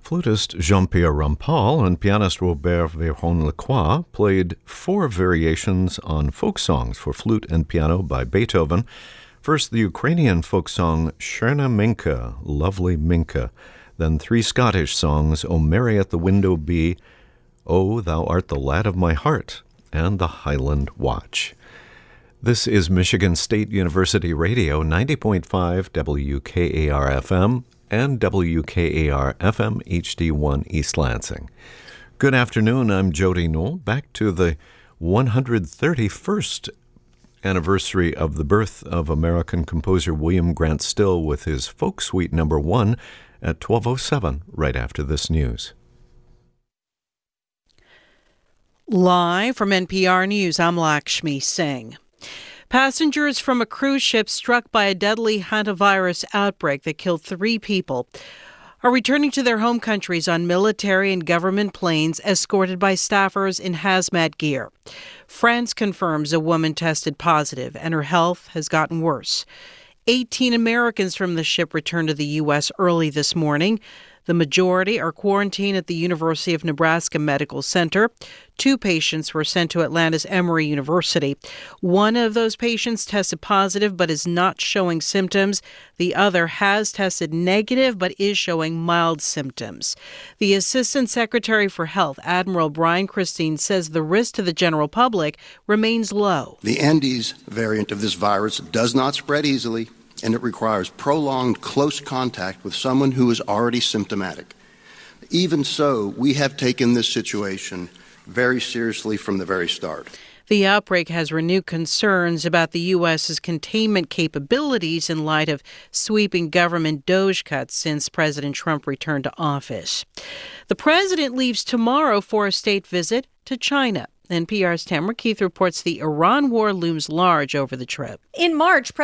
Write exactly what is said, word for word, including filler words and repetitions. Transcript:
Flutist Jean-Pierre Rampal and pianist Robert Verhon-Lacroix played four variations on folk songs for flute and piano by Beethoven. First, the Ukrainian folk song Cherna Minka, Lovely Minka. Then three Scottish songs, O Mary at the Window Be, O Thou Art the Lad of My Heart, and the Highland Watch. This is Michigan State University Radio, ninety point five W K A R F M and W K A R F M H D one East Lansing. Good afternoon, I'm Jody Knoll. Back to the one hundred thirty-first anniversary of the birth of American composer William Grant Still with his Folk Suite number one at twelve oh seven, right after this news. Live from N P R News, I'm Lakshmi Singh. Passengers from a cruise ship struck by a deadly hantavirus outbreak that killed three people are returning to their home countries on military and government planes escorted by staffers in hazmat gear. France confirms a woman tested positive and her health has gotten worse. eighteen Americans from the ship returned to the U S early this morning. The majority are quarantined at the University of Nebraska Medical Center. Two patients were sent to Atlanta's Emory University. One of those patients tested positive but is not showing symptoms. The other has tested negative but is showing mild symptoms. The Assistant Secretary for Health, Admiral Brian Christine, says the risk to the general public remains low. The Andes variant of this virus does not spread easily, and it requires prolonged close contact with someone who is already symptomatic. Even so, we have taken this situation very seriously from the very start. The outbreak has renewed concerns about the U S's containment capabilities in light of sweeping government DOGE cuts since President Trump returned to office. The president leaves tomorrow for a state visit to China. N P R's Tamara Keith reports the Iran war looms large over the trip. In March,